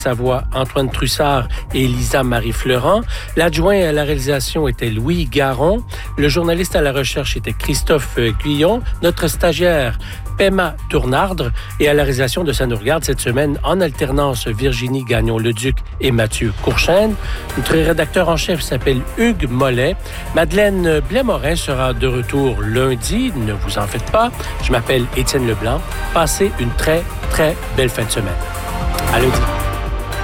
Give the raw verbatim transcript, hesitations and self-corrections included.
Sa voix, Antoine Trussard et Lisa Marie-Florent. L'adjoint à la réalisation était Louis Garon. Le journaliste à la recherche était Christophe Guyon. Notre stagiaire, Pema Tournardre. Et à la réalisation de Ça nous regarde cette semaine, en alternance, Virginie Gagnon-Leduc et Mathieu Courchaine. Notre rédacteur en chef s'appelle Hugues Mollet. Madeleine Blais-Morin sera de retour lundi. Ne vous en faites pas. Je m'appelle Étienne Leblanc. Passez une très, très belle fin de semaine. À lundi.